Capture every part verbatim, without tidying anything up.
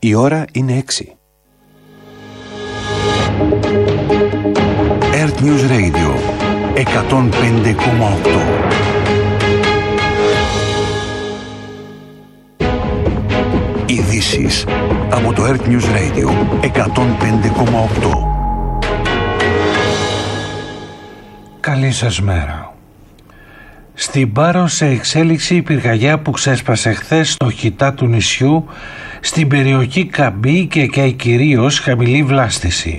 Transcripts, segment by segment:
Η ώρα είναι έξι. Earth News Radio εκατόν πέντε κόμμα οκτώ. Ειδήσεις από το Earth News Radio εκατόν πέντε κόμμα οκτώ. Καλή σας μέρα. Στην Πάρο σε εξέλιξη η πυρκαγιά που ξέσπασε χθες στο χιτά του νησιού, στην περιοχή Καμπή και καίει κυρίως χαμηλή βλάστηση.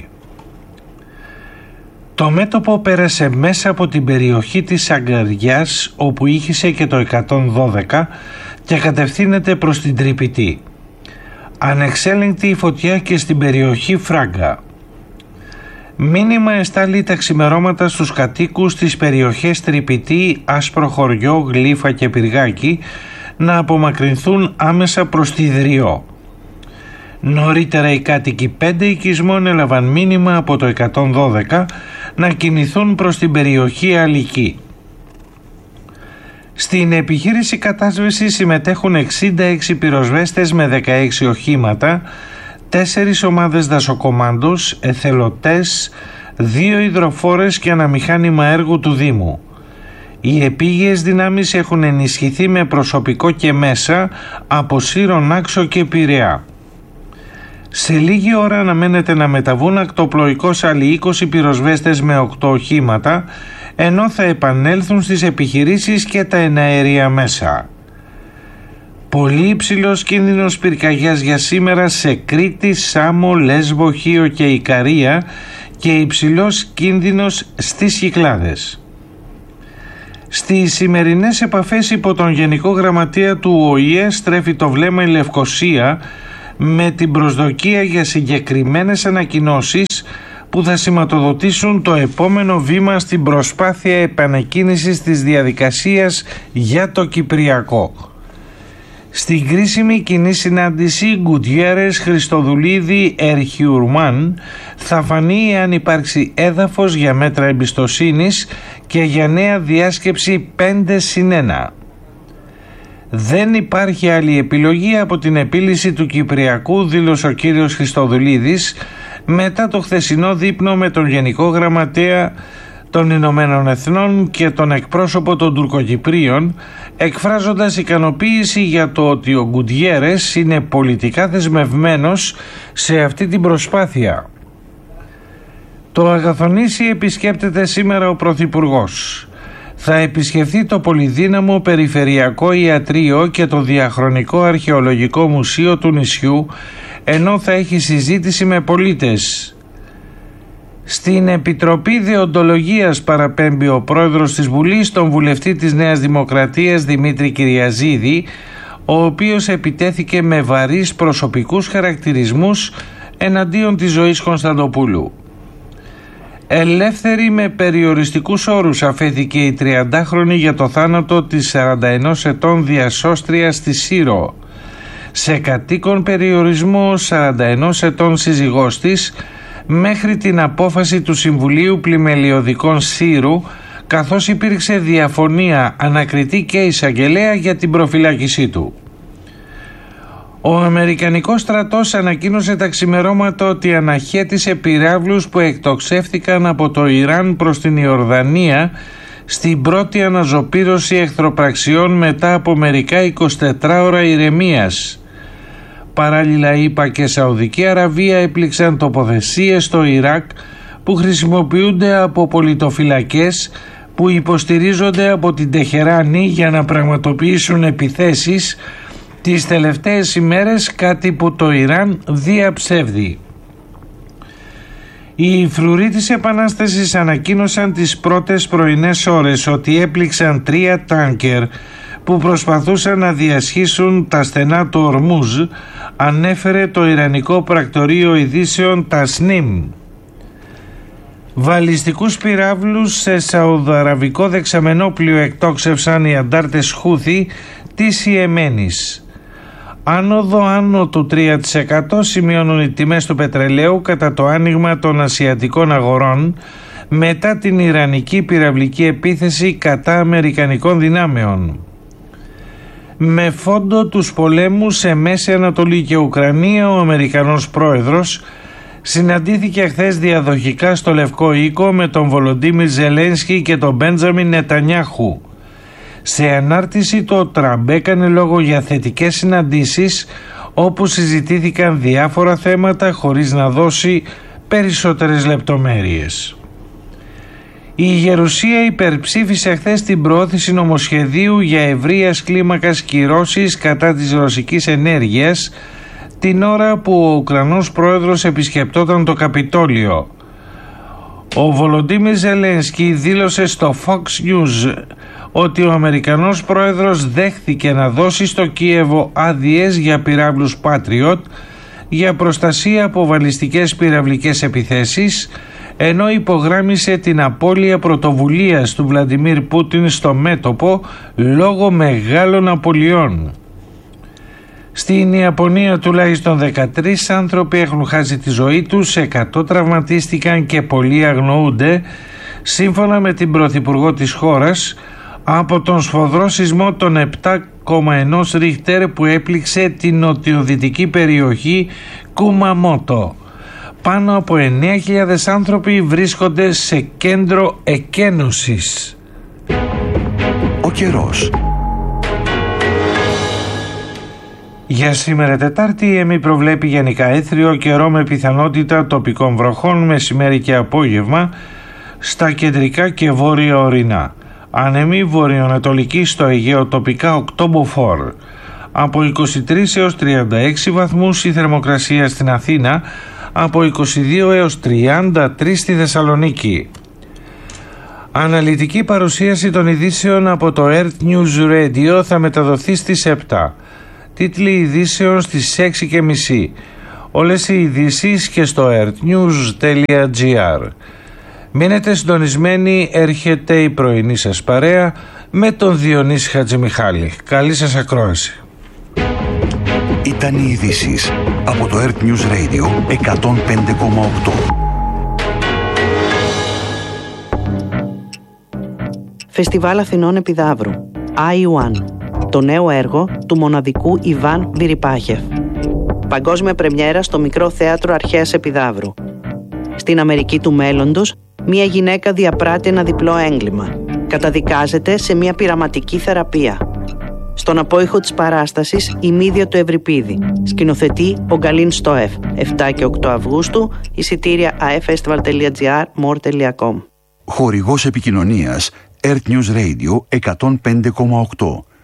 Το μέτωπο πέρασε μέσα από την περιοχή της Αγκαριάς, όπου ήχησε και το εκατόν δώδεκα και κατευθύνεται προς την Τρυπητή. Ανεξέλεγκτη η φωτιά και στην περιοχή Φράγκα. Μήνυμα εστάλει τα ξημερώματα στους κατοίκους στις περιοχές Τρυπητή, Άσπρο Χωριό, Γλύφα και Πυργάκι να απομακρυνθούν άμεσα προς τη Δριό. Νωρίτερα οι κάτοικοι πέντε οικισμών έλαβαν μήνυμα από το εκατόν δώδεκα να κινηθούν προς την περιοχή Αλική. Στην επιχείρηση κατάσβεσης συμμετέχουν εξήντα έξι πυροσβέστες με δεκαέξι οχήματα, τέσσερις ομάδες δασοκομάντους, εθελοτές, δύο υδροφόρες και ένα μηχάνημα έργου του Δήμου. Οι επίγειες δυνάμεις έχουν ενισχυθεί με προσωπικό και μέσα από Σύρο, Νάξο και Πειραιά. Σε λίγη ώρα αναμένεται να μεταβούν ακτοπλοϊκώς άλλοι είκοσι πυροσβέστες με οκτώ οχήματα, ενώ θα επανέλθουν στις επιχειρήσεις και τα εναέρια μέσα. Πολύ υψηλός κίνδυνος πυρκαγιάς για σήμερα σε Κρήτη, Σάμο, Λέσβο, Χίο και Ικαρία και υψηλός κίνδυνος στις Κυκλάδες. Στις σημερινές επαφές υπό τον Γενικό Γραμματεία του Ο Η Ε στρέφει το βλέμμα η Λευκοσία με την προσδοκία για συγκεκριμένες ανακοινώσεις που θα σηματοδοτήσουν το επόμενο βήμα στην προσπάθεια επανεκκίνησης της διαδικασίας για το Κυπριακό. Στην κρίσιμη κοινή συνάντηση Γκουτιέρες, Χριστοδουλίδη, Ερχιουρμάν θα φανεί αν υπάρξει έδαφος για μέτρα εμπιστοσύνης και για νέα διάσκεψη πέντε συν ένα. Δεν υπάρχει άλλη επιλογή από την επίλυση του Κυπριακού, δήλωσε ο κύριος Χριστοδουλίδης μετά το χθεσινό δείπνο με τον Γενικό Γραμματέα των Ηνωμένων Εθνών και τον εκπρόσωπο των Τουρκοκυπρίων, εκφράζοντας ικανοποίηση για το ότι ο Γκουτιέρες είναι πολιτικά δεσμευμένος σε αυτή την προσπάθεια. Το Αγαθονήσι επισκέπτεται σήμερα ο Πρωθυπουργός. Θα επισκεφθεί το πολυδύναμο Περιφερειακό Ιατρείο και το Διαχρονικό Αρχαιολογικό Μουσείο του νησιού, ενώ θα έχει συζήτηση με πολίτες. Στην Επιτροπή Δεοντολογίας παραπέμπει ο πρόεδρος της Βουλής, τον βουλευτή της Νέας Δημοκρατίας Δημήτρη Κυριαζίδη, ο οποίος επιτέθηκε με βαρύς προσωπικούς χαρακτηρισμούς εναντίον της Ζωής Κωνσταντοπούλου. Ελεύθερη με περιοριστικούς όρους αφέθηκε η τριαντάχρονη για το θάνατο της σαράντα ενός ετών διασώστριας στη Σύρο. Σε κατοίκον περιορισμό σαράντα ενός ετών σύζυγός της μέχρι την απόφαση του Συμβουλίου Πλημελιωδικών Σύρου, καθώς υπήρξε διαφωνία ανακριτή και εισαγγελέα για την προφυλάκησή του. Ο Αμερικανικός στρατός ανακοίνωσε τα ξημερώματα ότι αναχέτησε πυράβλους που εκτοξεύτηκαν από το Ιράν προς την Ιορδανία στην πρώτη αναζωπήρωση εχθροπραξιών μετά από μερικά εικοσιτετράωρα ηρεμίας. Παράλληλα, ΗΠΑ και Σαουδική Αραβία έπληξαν τοποθεσίες στο Ιράκ που χρησιμοποιούνται από πολιτοφυλακές που υποστηρίζονται από την Τεχεράνη για να πραγματοποιήσουν επιθέσεις τις τελευταίες ημέρες, κάτι που το Ιράν διαψεύδει. Οι φρουροί της Επανάστασης ανακοίνωσαν τις πρώτες πρωινές ώρες ότι έπληξαν τρία τάνκερ που προσπαθούσαν να διασχίσουν τα στενά του Ορμούζ, ανέφερε το Ιρανικό Πρακτορείο Ειδήσεων Τασνίμ. Βαλιστικούς πυράβλους σε σαουδαραβικό δεξαμενόπλιο εκτόξευσαν οι αντάρτες Χούθη της Ιεμένης. Άνοδο άνω του τρία τοις εκατό σημειώνουν οι τιμές του πετρελαίου κατά το άνοιγμα των ασιατικών αγορών μετά την ιρανική πυραυλική επίθεση κατά αμερικανικών δυνάμεων. Με φόντο τους πολέμους σε Μέση Ανατολή και Ουκρανία, ο Αμερικανός πρόεδρος συναντήθηκε χθες διαδοχικά στο Λευκό Οίκο με τον Βολοντίμιρ Ζελένσκι και τον Μπέντζαμιν Νετανιάχου. Σε ανάρτηση το Τραμπ έκανε λόγο για θετικές συναντήσεις όπου συζητήθηκαν διάφορα θέματα χωρίς να δώσει περισσότερες λεπτομέρειες. Η Γερουσία υπερψήφισε χθες την προώθηση νομοσχεδίου για ευρείας κλίμακας κυρώσεις κατά της ρωσικής ενέργειας την ώρα που ο Ουκρανός πρόεδρος επισκεπτόταν το Καπιτόλιο. Ο Βολοντίμιρ Ζελένσκι δήλωσε στο Fox News ότι ο Αμερικανός πρόεδρος δέχθηκε να δώσει στο Κίεβο άδειες για πυράβλους Patriot για προστασία από βαλιστικές πυραυλικές επιθέσεις, ενώ υπογράμμισε την απώλεια πρωτοβουλίας του Βλαντιμίρ Πούτιν στο μέτωπο λόγω μεγάλων απολειών. Στην Ιαπωνία τουλάχιστον δεκατρείς άνθρωποι έχουν χάσει τη ζωή τους, εκατό τραυματίστηκαν και πολλοί αγνοούνται, σύμφωνα με την πρωθυπουργό της χώρας, από τον σφοδρό σεισμό των επτά κόμμα ένα Ρίχτερ που έπληξε την νοτιοδυτική περιοχή Κουμαμότο. Πάνω από εννέα χιλιάδες άνθρωποι βρίσκονται σε κέντρο εκένωσης. Ο καιρός. Για σήμερα Τετάρτη η ΕΜΗ προβλέπει γενικά έθριο καιρό με πιθανότητα τοπικών βροχών μεσημέρι και απόγευμα στα κεντρικά και βόρεια ορεινά. Ανεμή βορειοανατολική στο Αιγαίο τοπικά οκτώ μποφόρ. Από είκοσι τρεις έως τριάντα έξι βαθμούς η θερμοκρασία στην Αθήνα, από είκοσι δύο έως τριάντα τρία στη Θεσσαλονίκη. Αναλυτική παρουσίαση των ειδήσεων από το Earth News Radio θα μεταδοθεί στις επτά. Τίτλοι ειδήσεων στις έξι και μισή. Όλες οι ειδήσεις και στο earthnews τελεία gr. Μείνετε συντονισμένοι, έρχεται η πρωινή σας παρέα με τον Διονύση Χατζημιχάλη. Καλή σας ακρόαση. Ήταν οι ειδήσεις από το Earth News Radio εκατόν πέντε κόμμα οκτώ. Φεστιβάλ Αθηνών Επιδαύρου άι ουάν, το νέο έργο του μοναδικού Ιβάν Βιριπάχεφ. Παγκόσμια πρεμιέρα στο Μικρό Θέατρο Αρχαίας Επιδαύρου. Στην Αμερική του μέλλοντος, μια γυναίκα διαπράττει ένα διπλό έγκλημα. Καταδικάζεται σε μια πειραματική θεραπεία. Στον απόϊχο της παράστασης, η Μύδια του Ευρυπίδη. Σκηνοθετεί ο Γκαλίν Στόεφ. επτά και οκτώ Αυγούστου, εισιτήρια aefestival τελεία gr, more τελεία com. Χορηγός επικοινωνίας Earth News Radio εκατόν πέντε κόμμα οκτώ.